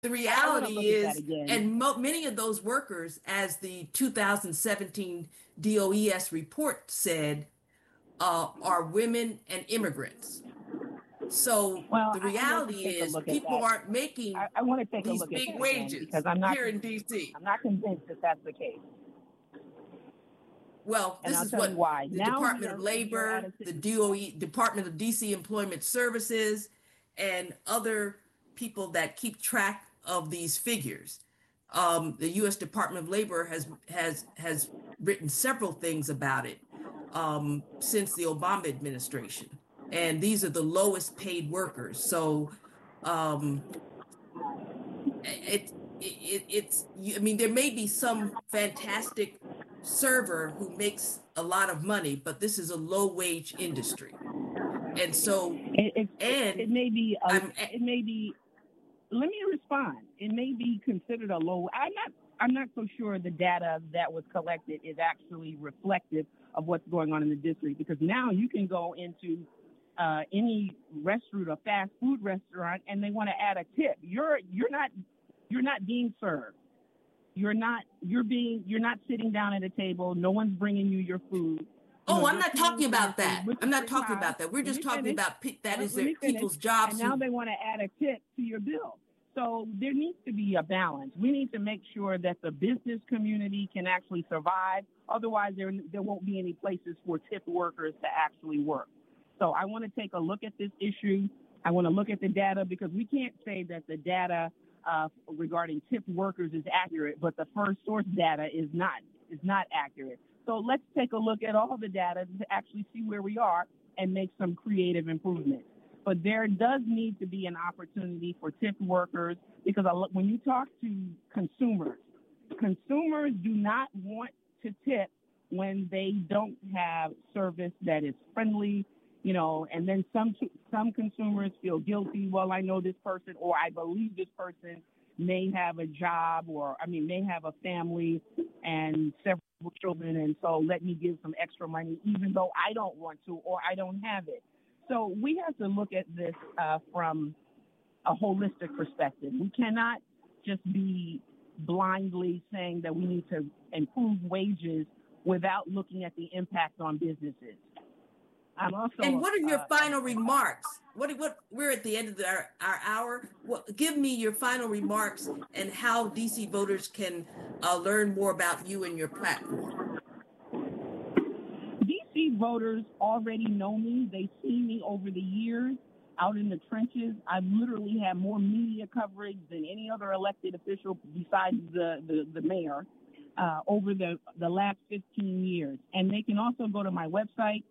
The I want to reality look at that is, again. and many of those workers, as the 2017 DOES report said, are women and immigrants. So Well, the I want to reality take a is look at people that. aren't making I want to take a these look at big that again because wages here in DC. I'm not convinced that that's the case. Well, And this I'll is tell you what why. the Now Department of we are at Labor, a the DOE, Department of DC Employment Services, and other people that keep track of these figures. The U.S. Department of Labor has written several things about it since the Obama administration, and these are the lowest paid workers. So um, I mean, there may be some fantastic server who makes a lot of money, but this is a low wage industry. And so, it and may be I'm, it may be. Let me respond. It may be considered a low. I'm not so sure the data that was collected is actually reflective of what's going on in the district, because now you can go into any restaurant or fast food restaurant and they want to add a tip. You're not being served. You're not sitting down at a table. No one's bringing you your food. You know, oh, I'm you're not paying talking for your about food, that. which I'm is not pretty talking high. about that. We're Let just me talking finish. about that is Let their me finish. people's And jobs now who, they want to add a tip to your bill. So there needs to be a balance. We need to make sure that the business community can actually survive. Otherwise, there won't be any places for tipped workers to actually work. So I want to take a look at this issue. I want to look at the data, because we can't say that the data regarding tipped workers is accurate, but the first source data is not accurate. So let's take a look at all the data to actually see where we are and make some creative improvements. But there does need to be an opportunity for tipped workers, because when you talk to consumers do not want to tip when they don't have service that is friendly, you know, and then some consumers feel guilty. Well, I know this person, or I believe this person may have a job, or may have a family and several children, and so let me give some extra money even though I don't want to or I don't have it. So we have to look at this from a holistic perspective. We cannot just be blindly saying that we need to improve wages without looking at the impact on businesses. I'm and also what are your final remarks? What we're at the end of our hour. Give me your final remarks and how DC voters can learn more about you and your platform. DC voters already know me. They've seen me over the years out in the trenches. I've literally had more media coverage than any other elected official besides the mayor over the last 15 years. And they can also go to my website,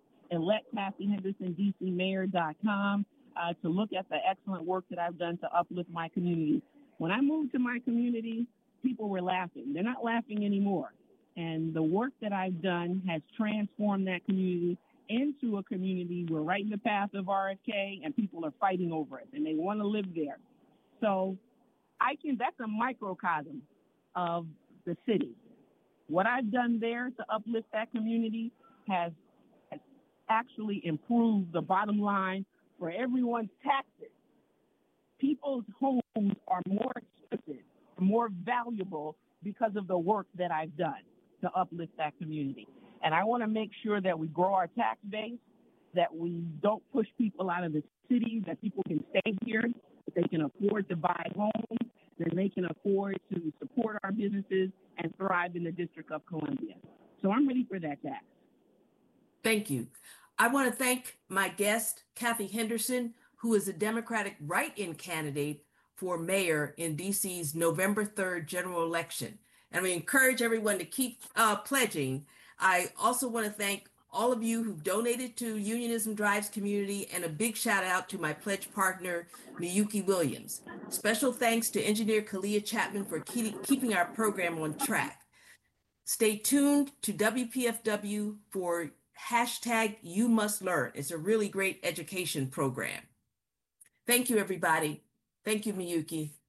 electKathyHendersonDCMayor.com, to look at the excellent work that I've done to uplift my community. When I moved to my community, people were laughing. They're not laughing anymore. And the work that I've done has transformed that community into a community. We're right in the path of RFK, and people are fighting over it, and they want to live there. So that's a microcosm of the city. What I've done there to uplift that community has actually improved the bottom line for everyone's taxes. People's homes are more expensive, more valuable because of the work that I've done to uplift that community. And I want to make sure that we grow our tax base, that we don't push people out of the city, that people can stay here, that they can afford to buy homes, that they can afford to support our businesses and thrive in the District of Columbia. So I'm ready for that task. Thank you. I want to thank my guest, Kathy Henderson, who is a Democratic write-in candidate for mayor in DC's November 3rd general election. And we encourage everyone to keep pledging. I also want to thank all of you who've donated to Unionism Drives Community, and a big shout out to my pledge partner, Miyuki Williams. Special thanks to engineer Kalia Chapman for keeping our program on track. Stay tuned to WPFW for hashtag You Must Learn. It's a really great education program. Thank you, everybody. Thank you, Miyuki.